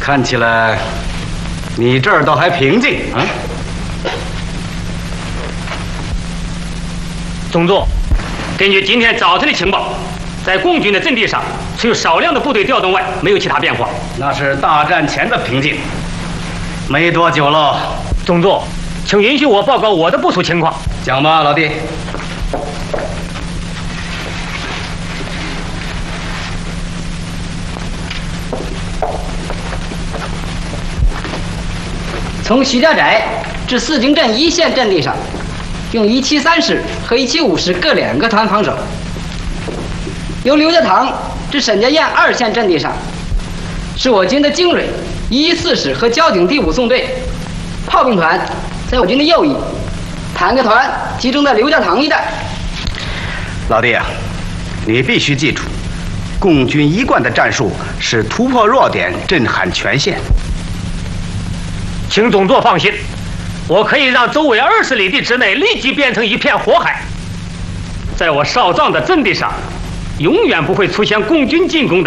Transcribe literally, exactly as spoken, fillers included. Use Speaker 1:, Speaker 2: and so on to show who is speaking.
Speaker 1: 看起来你这儿倒还平静啊。
Speaker 2: 总座，根据今天早晨的情报，在共军的阵地上，除有少量的部队调动外，没有其他变化。
Speaker 1: 那是大战前的平静，没多久了。
Speaker 2: 总座，请允许我报告我的部署情况。
Speaker 1: 讲吧，老弟。
Speaker 3: 从徐家寨至四经镇一线阵地上，用一七三师和一七五师各两个团防守；由刘家塘至沈家堰二线阵地上，是我军的精锐一一四师和交警第五纵队，炮兵团在我军的右翼，坦克团集中在刘家塘一带。
Speaker 1: 老弟啊，你必须记住，共军一贯的战术是突破弱点，震撼全线。
Speaker 2: 请总座放心，我可以让周围二十里地之内立即变成一片火海。在我少壮的阵地上，永远不会出现共军进攻的